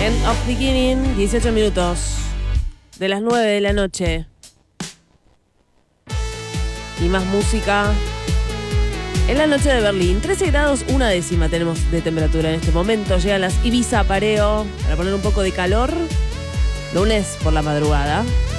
End of Beginning, 18 minutos de las 9 de la noche. Y más música en la noche de Berlín. 13 grados, 1 décima tenemos de temperatura en este momento. Llegan las Ibiza Pareo para poner un poco de calor. Lunes por la madrugada.